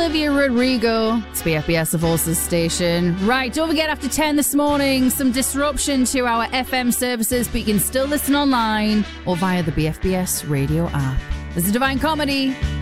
Olivia Rodrigo. It's BFBS, the Forces station. Right, don't forget after 10 this morning, some disruption to our FM services, but you can still listen online or via the BFBS radio app. This is Divine Comedy.